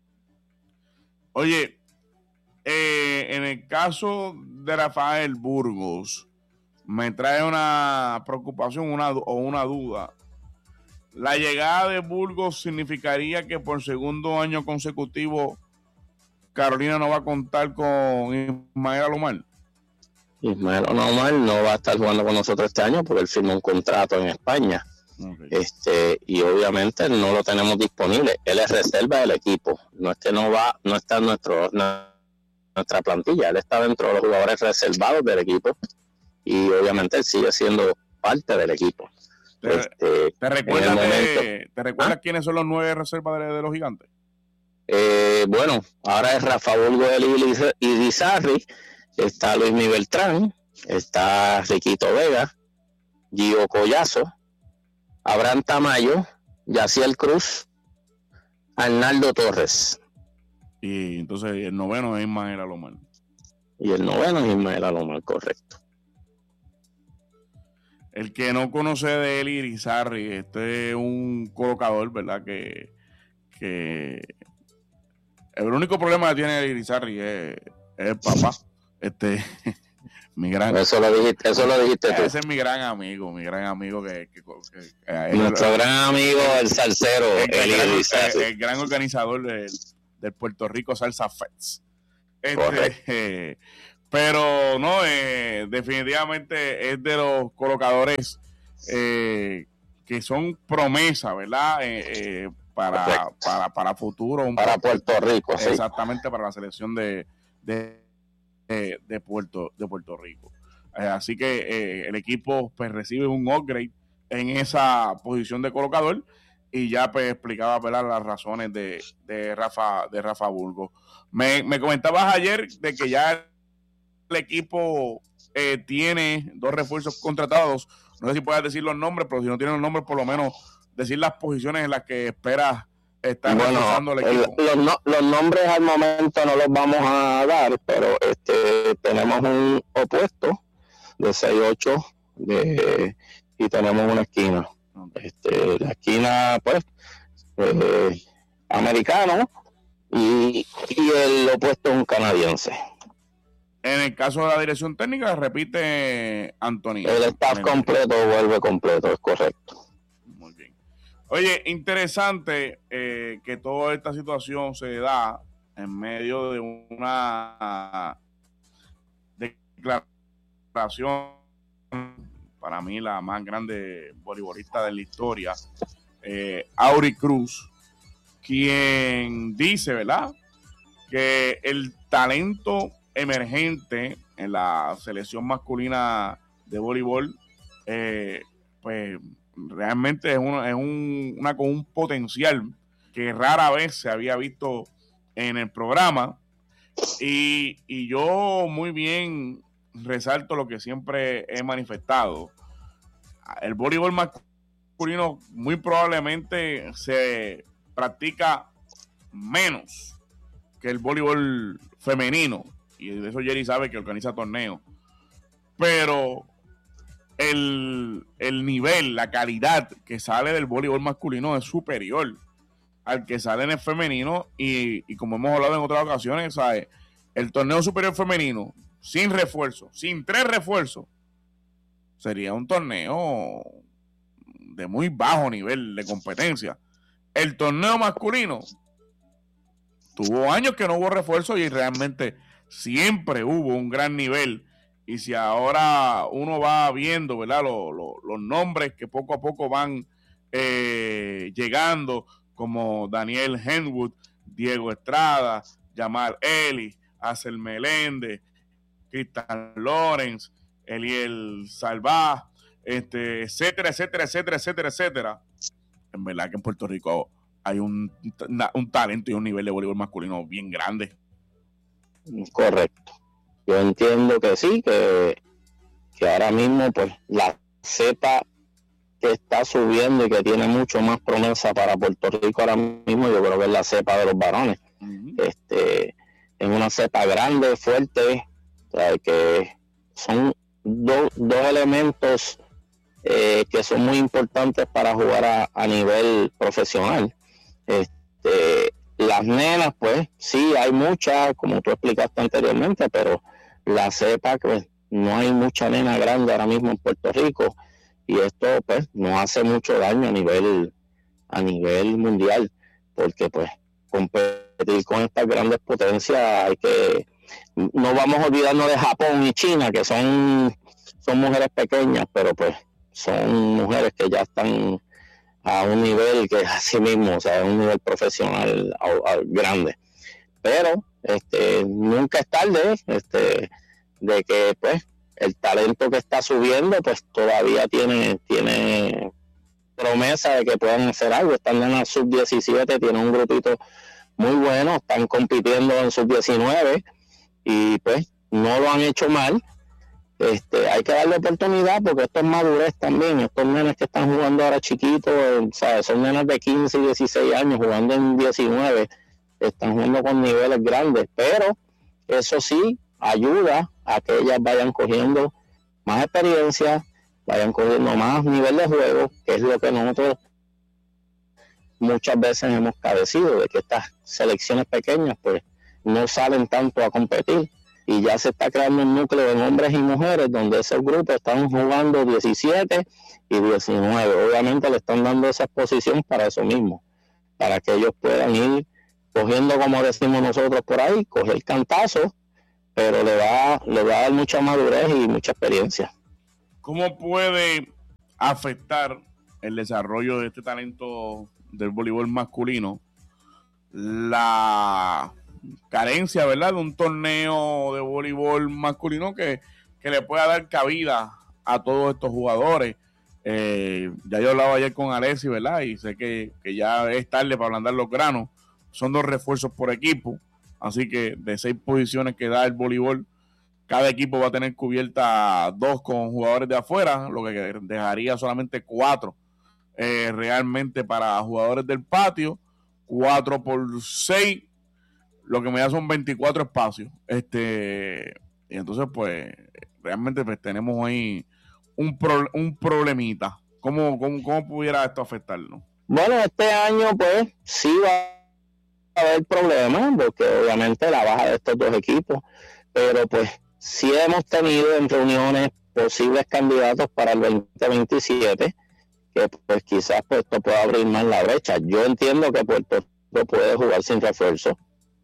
Oye, eh, en el caso de Rafael Burgos, me trae una preocupación una, o una duda. ¿La llegada de Burgos significaría que por segundo año consecutivo Carolina no va a contar con Ismael Alomar? Ismael Alomar no va a estar jugando con nosotros este año porque él firmó un contrato en España. Okay. Este, y obviamente no lo tenemos disponible. Él es reserva del equipo. No es que no va, no está en nuestro, nuestra plantilla. Él está dentro de los jugadores reservados del equipo. Y obviamente él sigue siendo parte del equipo. ¿Te, este, ¿te recuerdas, momento, de, ¿te recuerdas ¿ah? quiénes son los nueve reservas de, de los gigantes? Eh, bueno, ahora es Rafa Burgo y Irizarry. Está Luis Mi Beltrán. Está Riquito Vega. Gio Collazo. Abraham Tamayo, Yaciel Cruz, Arnaldo Torres. Y entonces el noveno es Ismael Alomar. Y el noveno es Ismael Alomar, correcto. El que no conoce de Eli Irizarry, este es un colocador, ¿verdad? Que, que el único problema que tiene Eli Irizarry es, es el papá. Este... Mi gran, eso lo dijiste, eso lo dijiste tú. Ese es mi gran amigo, mi gran amigo que, que, que, que nuestro el, gran amigo el salsero, el, el, el, el, el gran organizador del, del Puerto Rico Salsa Fest. Este, eh, pero no, eh, definitivamente es de los colocadores eh, que son promesa, ¿verdad? Eh, eh, para, para, para futuro. Un para Puerto Rico, exactamente, sí. Para la selección de, de, de, de, Puerto, de Puerto Rico. Eh, así que eh, el equipo pues recibe un upgrade en esa posición de colocador y ya pues explicaba, ¿verdad?, las razones de, de Rafa de Rafa Burgos. Me, me comentabas ayer de que ya el equipo eh, tiene dos refuerzos contratados. No sé si puedes decir los nombres, pero si no tienen los nombres, por lo menos decir las posiciones en las que esperas estar bueno, reforzando el equipo. El, los, no, los nombres al momento no los vamos a dar, pero este tenemos un opuesto de seis ocho de, y tenemos una esquina. Este, la esquina, pues, eh, americano y, y el opuesto un canadiense. En el caso de la dirección técnica, repite Antonio. El staff completo vuelve completo, es correcto. Muy bien. Oye, interesante eh, que toda esta situación se da en medio de una declaración, para mí la más grande voleibolista de la historia, eh, Aury Cruz, quien dice, ¿verdad?, que el talento emergente en la selección masculina de voleibol, eh, pues realmente es, uno, es un, una con un potencial que rara vez se había visto en el programa. Y, y yo muy bien resalto lo que siempre he manifestado. El voleibol masculino muy probablemente se practica menos que el voleibol femenino, y de eso Jerry sabe que organiza torneos, pero el, el nivel, la calidad que sale del voleibol masculino es superior al que sale en el femenino, y, y como hemos hablado en otras ocasiones, ¿sabes?, el torneo superior femenino sin refuerzo, sin tres refuerzos, sería un torneo de muy bajo nivel de competencia. El torneo masculino tuvo años que no hubo refuerzo y realmente siempre hubo un gran nivel. Y si ahora uno va viendo, ¿verdad?, los, los, los nombres que poco a poco van eh, llegando, como Daniel Henwood, Diego Estrada, Jamal Ellis, Acel Meléndez, Cristian Lawrence, Eliel Salvá, este, etcétera, etcétera, etcétera, etcétera, etcétera. En verdad que en Puerto Rico hay un, un talento y un nivel de voleibol masculino bien grande. Correcto. Yo entiendo que sí, que, que ahora mismo pues la cepa que está subiendo y que tiene mucho más promesa para Puerto Rico ahora mismo, yo creo que es la cepa de los varones. Uh-huh. Este, es una cepa grande, fuerte, o sea, que son do, dos elementos eh, que son muy importantes para jugar a, a nivel profesional. Este, las nenas, pues sí, hay muchas, como tú explicaste anteriormente, pero la cepa, pues no hay mucha nena grande ahora mismo en Puerto Rico, y esto pues nos hace mucho daño a nivel a nivel mundial, porque pues competir con estas grandes potencias hay que, no vamos a olvidarnos de Japón y China, que son son mujeres pequeñas, pero pues son mujeres que ya están a un nivel que es así mismo, o sea, un nivel profesional a, a, grande. Pero este nunca es tarde, este de que pues el talento que está subiendo pues todavía tiene tiene promesa de que puedan hacer algo. Están en la sub diecisiete, tienen un grupito muy bueno, están compitiendo en sub diecinueve y pues no lo han hecho mal. Este, hay que darle oportunidad porque esto es madurez también. Estos nenes que están jugando ahora chiquitos, o sea, son nenes de quince y dieciséis años jugando en diecinueve, están jugando con niveles grandes, pero eso sí ayuda a que ellas vayan cogiendo más experiencia, vayan cogiendo más nivel de juego, que es lo que nosotros muchas veces hemos padecido, de que estas selecciones pequeñas pues no salen tanto a competir, y ya se está creando un núcleo en hombres y mujeres donde esos grupos están jugando diecisiete y diecinueve. Obviamente le están dando esa exposición para eso mismo, para que ellos puedan ir cogiendo, como decimos nosotros por ahí, coge el cantazo, pero le va, le va a dar mucha madurez y mucha experiencia. ¿Cómo puede afectar el desarrollo de este talento del voleibol masculino la carencia, ¿verdad?, de un torneo de voleibol masculino que, que le pueda dar cabida a todos estos jugadores? Eh, ya yo hablaba ayer con Alessi, ¿verdad? Y sé que, que ya es tarde para ablandar los granos. Son dos refuerzos por equipo, así que de seis posiciones que da el voleibol, cada equipo va a tener cubierta dos con jugadores de afuera, lo que dejaría solamente cuatro eh, realmente para jugadores del patio. Cuatro por seis, lo que me da son veinticuatro espacios. Este, y entonces, pues, realmente pues, tenemos ahí un, pro, un problemita. ¿Cómo, cómo, ¿Cómo pudiera esto afectarnos? Bueno, este año, pues, sí va a haber problemas, porque obviamente la baja de estos dos equipos, pero pues sí hemos tenido en reuniones posibles candidatos para el veinte veintisiete, que pues quizás pues, esto pueda abrir más la brecha. Yo entiendo que Puerto Rico puede jugar sin refuerzo.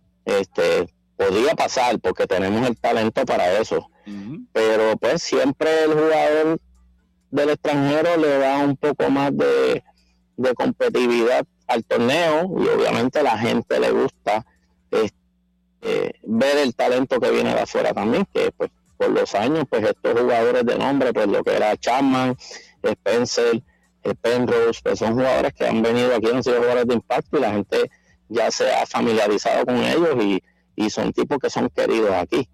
Este, podría pasar porque tenemos el talento para eso. Uh-huh. Pero pues siempre el jugador del extranjero le da un poco más de, de competitividad al torneo, y obviamente a la gente le gusta este, eh, ver el talento que viene de afuera también, que pues por los años pues estos jugadores de nombre, pues lo que era Chapman, Spencer, Penrose, pues son jugadores que han venido aquí, han sido jugadores de impacto, y la gente ya se ha familiarizado con ellos, y, y son tipos que son queridos aquí.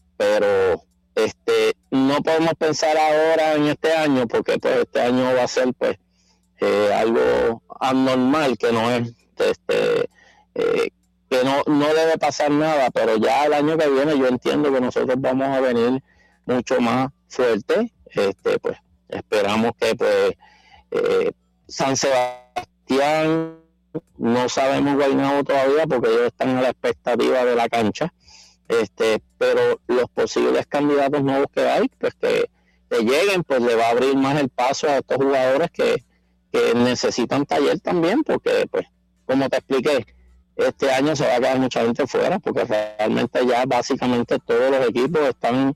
Pero este no podemos pensar ahora en este año, porque pues este año va a ser pues eh, algo anormal, que no es este eh, que no, no debe pasar nada, pero ya el año que viene yo entiendo que nosotros vamos a venir mucho más fuerte. Este pues esperamos que pues Eh, San Sebastián, no sabemos Guaynabo todavía porque ellos están a la expectativa de la cancha, este, pero los posibles candidatos nuevos que hay, pues que, que lleguen, pues le va a abrir más el paso a estos jugadores que, que necesitan taller también, porque pues como te expliqué, este año se va a quedar mucha gente fuera, porque realmente ya básicamente todos los equipos están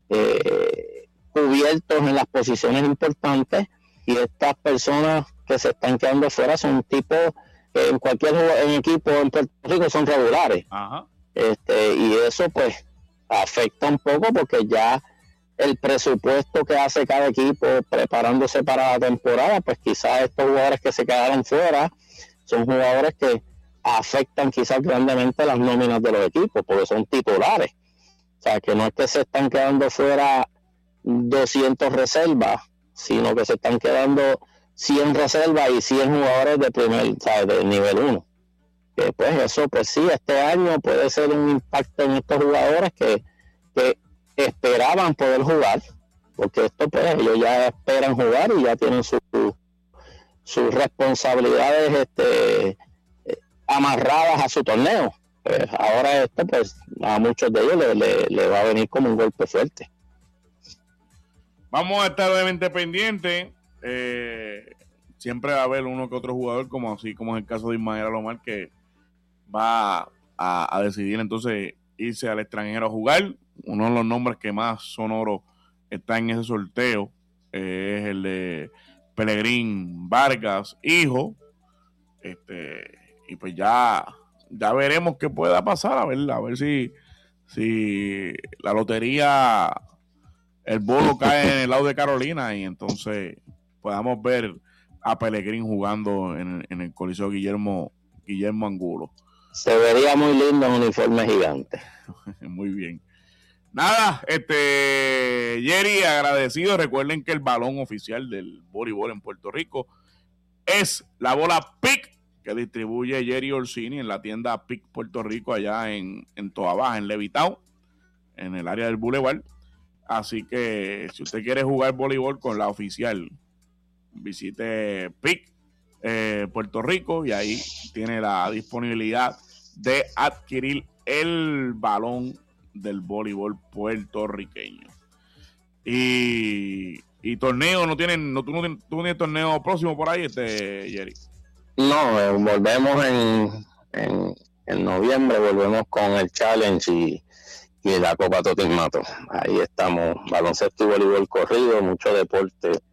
eh, cubiertos en las posiciones importantes. Y estas personas que se están quedando fuera son tipos que en cualquier en equipo en Puerto Rico son regulares. Ajá. Este, y eso pues afecta un poco, porque ya el presupuesto que hace cada equipo preparándose para la temporada, pues quizás estos jugadores que se quedaron fuera son jugadores que afectan quizás grandemente las nóminas de los equipos, porque son titulares. O sea, que no es que se están quedando fuera doscientos reservas, sino que se están quedando cien reservas y cien jugadores de primer, ¿sabes?, de nivel uno. Que pues eso, pues sí, este año puede ser un impacto en estos jugadores que, que esperaban poder jugar, porque esto pues ellos ya esperan jugar y ya tienen sus sus responsabilidades este, amarradas a su torneo. Pues ahora esto pues a muchos de ellos le, le, le va a venir como un golpe fuerte. Vamos a estar obviamente pendientes. Eh, siempre va a haber uno que otro jugador, como así como es el caso de Ismael Alomar, que va a, a decidir entonces irse al extranjero a jugar. Uno de los nombres que más sonoro está en ese sorteo eh, es el de Pelegrín Vargas, hijo. Este, y pues ya, ya veremos qué pueda pasar, a ver, a ver si, si la lotería, el bolo cae en el lado de Carolina y entonces podamos ver a Pelegrín jugando en, en el Coliseo Guillermo, Guillermo Angulo. Se vería muy lindo en uniforme gigante. Muy bien. Nada, este Jerry, agradecido. Recuerden que el balón oficial del voleibol en Puerto Rico es la bola P I C que distribuye Jerry Orsini en la tienda P I C Puerto Rico allá en, en Toa Baja, en Levitown, en el área del Boulevard. Así que si usted quiere jugar voleibol con la oficial, visite P I C eh, Puerto Rico y ahí tiene la disponibilidad de adquirir el balón del voleibol puertorriqueño. Y, y torneo no tienen, no, tú no tienes, tú no tienes torneo próximo por ahí, este Jerry. No, eh, volvemos en, en en noviembre volvemos con el Challenge y, y la Copa Totis Mato. Ahí estamos, baloncesto y voleibol corrido, mucho deporte